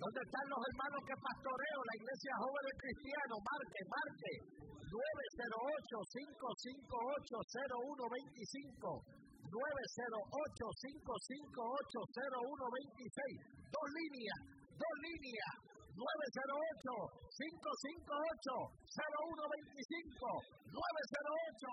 ¿Dónde están los hermanos que pastoreo? La Iglesia Jóvenes Cristianos. Marque. 908-558-0125. 908-558-0126. Dos líneas. 908-558-0125.